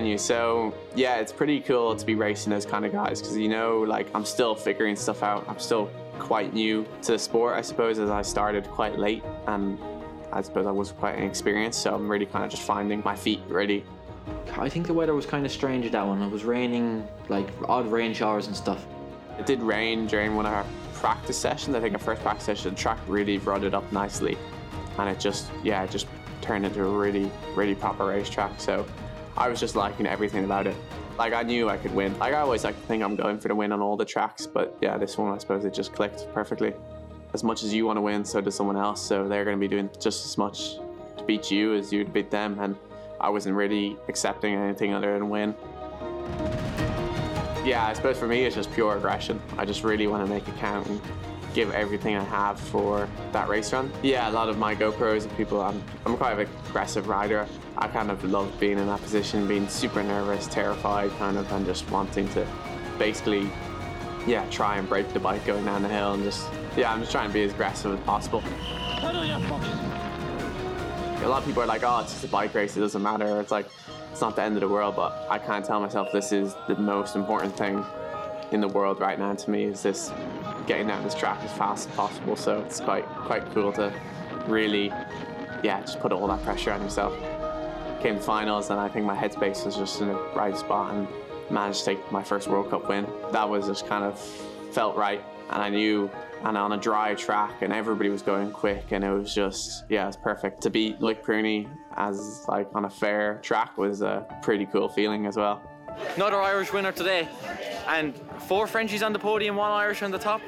you. So yeah, it's pretty cool to be racing those kind of guys because, you know, like I'm still figuring stuff out. I'm still quite new to the sport, I suppose, as I started quite late, and I suppose I was quite inexperienced, so I'm really kind of just finding my feet really. I think the weather was kind of strange at that one. It was raining, like odd rain showers and stuff. It did rain during one of our practice sessions. I think our first practice session, the track really rutted up nicely, and it just turned into a really, really proper racetrack. So I was just liking everything about it. Like I knew I could win. Like I always like to think I'm going for the win on all the tracks, but yeah, this one I suppose it just clicked perfectly. As much as you want to win, so does someone else. So they're going to be doing just as much to beat you as you to beat them, and I wasn't really accepting anything other than win. Yeah, I suppose for me it's just pure aggression. I just really want to make it count and give everything I have for that race run. Yeah, a lot of my GoPros and people, I'm quite an aggressive rider. I kind of love being in that position, being super nervous, terrified kind of, and just wanting to basically, try and break the bike going down the hill and just, I'm just trying to be as aggressive as possible. A lot of people are like, oh, it's just a bike race, it doesn't matter. It's like, it's not the end of the world, but I kind of tell myself this is the most important thing in the world right now to me, is this getting down this track as fast as possible. So it's quite cool to really, just put all that pressure on yourself. Came to finals, and I think my headspace was just in the right spot and managed to take my first World Cup win. That was just kind of felt right, and I knew, and on a dry track, and everybody was going quick, and it was just, it was perfect. To beat Loic Pruny as like on a fair track was a pretty cool feeling as well. Another Irish winner today, and 4 Frenchies on the podium, 1 Irish on the top.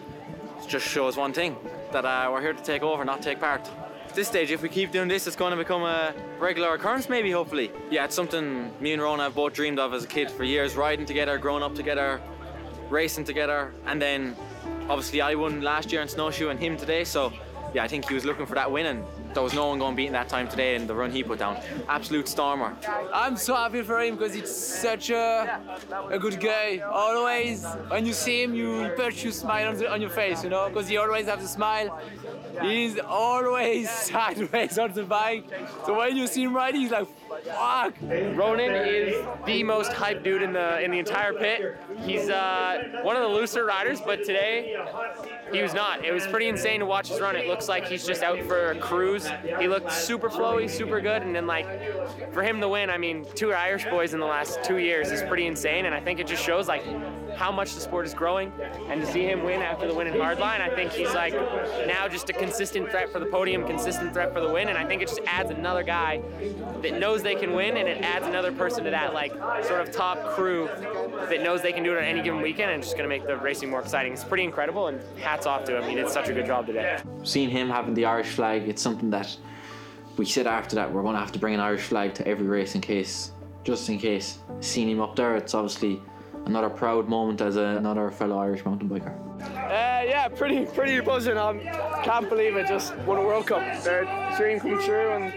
It just shows one thing, that we're here to take over, not take part. At this stage, if we keep doing this, it's going to become a regular occurrence, maybe, hopefully. Yeah, it's something me and Rona have both dreamed of as a kid for years, riding together, growing up together, racing together, and then obviously I won last year in snowshoe and him today, so I think he was looking for that win, and there was no one going beating that time today in the run he put down. Absolute stormer. I'm so happy for him because he's such a good guy. Always, when you see him, you smile on your face, you know, because he always has a smile. He's always sideways on the bike. So when you see him riding, he's like, fuck. Ronan is the most hyped dude in the entire pit. He's one of the looser riders, but today he was not. It was pretty insane to watch his run. It looks like he's just out for a cruise. He looked super flowy, super good, and then like for him to win, I mean, 2 Irish boys in the last 2 years is pretty insane, and I think it just shows like how much the sport is growing, and to see him win after the win in Hardline, I think he's like now just a consistent threat for the podium, consistent threat for the win, and I think it just adds another guy that knows they can win, and it adds another person to that like sort of top crew that knows they can do it on any given weekend, and it's just going to make the racing more exciting. It's pretty incredible, and hats off to him. He did such a good job today. Seeing him having the Irish flag, it's something that we said after that we're going to have to bring an Irish flag to every race just in case. Seeing him up there, it's obviously another proud moment as another fellow Irish mountain biker. Yeah, pretty buzzing. Can't believe it. Just won a World Cup. Their dream come true, and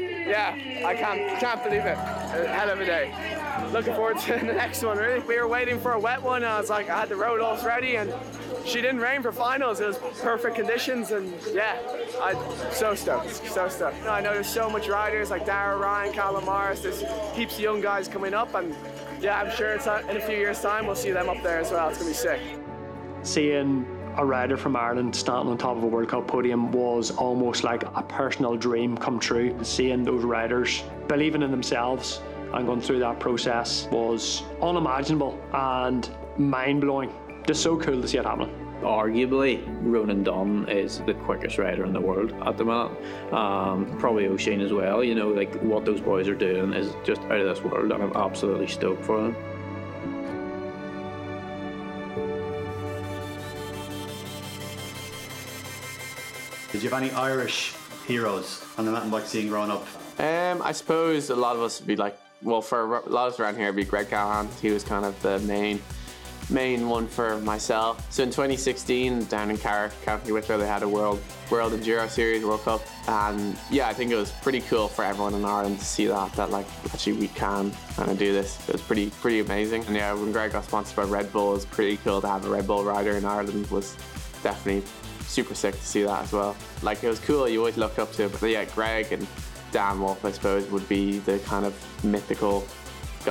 I can't believe it. A hell of a day. Looking forward to the next one. Really, we were waiting for a wet one. I was like, I had the road all ready, and she didn't rain for finals. It was perfect conditions, and I'm so stoked. I know there's so much riders like Dara Ryan, Callum Morris. There's heaps of young guys coming up, and I'm sure it's in a few years' time we'll see them up there as well. It's gonna be sick. Seeing a rider from Ireland standing on top of a World Cup podium was almost like a personal dream come true. Seeing those riders believing in themselves and going through that process was unimaginable and mind-blowing. Just so cool to see it happening. Arguably, Ronan Dunn is the quickest rider in the world at the minute. Probably O'Shane as well. You know, like what those boys are doing is just out of this world, and I'm absolutely stoked for them. Did you have any Irish heroes on the mountain bike scene growing up? I suppose a lot of us would be like, well, for a lot of us around here, it'd be Greg Callahan. He was kind of the main one for myself. So in 2016, down in Carrick, County Wicklow, they had a World Enduro Series World Cup, and I think it was pretty cool for everyone in Ireland to see that like actually we can kind of do this. It was pretty amazing. And when Greg got sponsored by Red Bull, it was pretty cool to have a Red Bull rider in Ireland. Was definitely super sick to see that as well. Like, it was cool, you always look up to it, but Greg and Dan Wolf, I suppose, would be the kind of mythical